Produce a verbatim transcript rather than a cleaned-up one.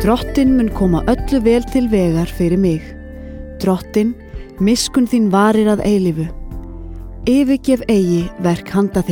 Drottinn mun koma öllu vel til vegar fyrir mig. Drottinn, miskunn þín varir að eilífu. Yfirgef eigi verk handa þinna.